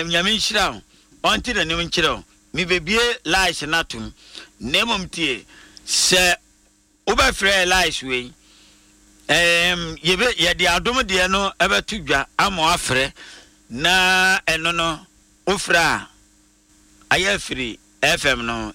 nyame nhyira on ti na nim nkyerɛ me bebie lies natum nemom tie se obafrɛ lies we ye de adom de no ebetu dwa ama afrɛ na eno no ofra ayafiri FM no